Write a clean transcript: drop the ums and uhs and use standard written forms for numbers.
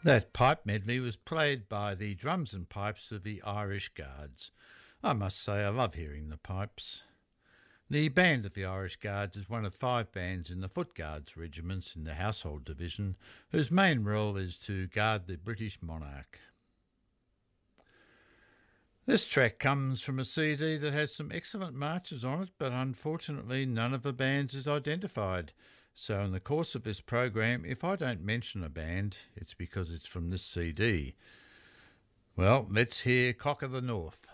That pipe medley was played by the drums and pipes of the Irish Guards. I must say I love hearing the pipes. The band of the Irish Guards is one of 5 bands in the Foot Guards regiments in the Household Division, whose main role is to guard the British monarch. This track comes from a CD that has some excellent marches on it, but unfortunately none of the bands is identified. So in the course of this program, if I don't mention a band, it's because it's from this CD. Well, let's hear Cock of the North.